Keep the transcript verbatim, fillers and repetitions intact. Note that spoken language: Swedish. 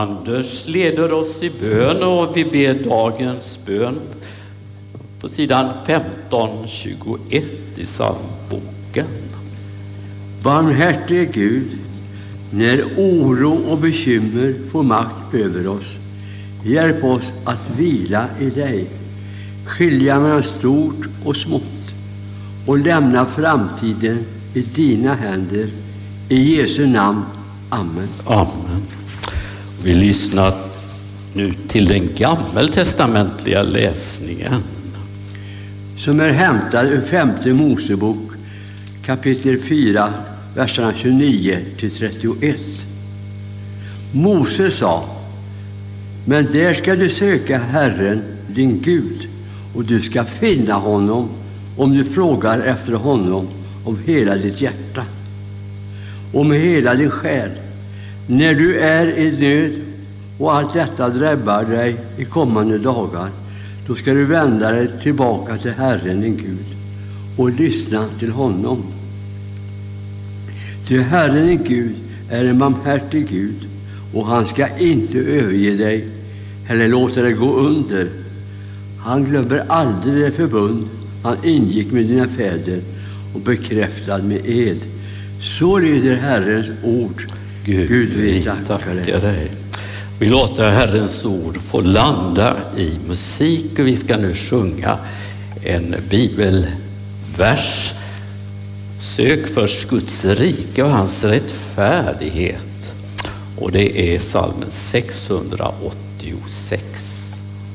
Anders leder oss i bön och vi ber dagens bön på sidan femton tjugoett i psalmboken. Barmhärtige Gud, när oro och bekymmer får makt över oss, hjälp oss att vila i dig, skilja mellan stort och smått och lämna framtiden i dina händer. I Jesu namn. Amen. Amen. Vi lyssnar nu till den gammeltestamentliga läsningen. Som är hämtad ur femte Mosebok, kapitel fyra, verserna tjugonio till trettioett. Mose sa: men där ska du söka Herren, din Gud, och du ska finna honom om du frågar efter honom av hela ditt hjärta och med hela din själ. När du är i nöd och allt detta drabbar dig i kommande dagar, då ska du vända dig tillbaka till Herren din Gud och lyssna till honom. Ty Herren din Gud är en barmhärtig Gud, och han ska inte överge dig eller låta dig gå under. Han glömmer aldrig det förbund han ingick med dina fäder och bekräftad med ed. Så lyder Herrens ord. Gud, Gud vi tackar dig. dig. Vi låter Herrens ord få landa i musik, och vi ska nu sjunga en bibelvers. Sök först Guds rike och hans rättfärdighet. Och det är psalmen sexhundraåttiosex.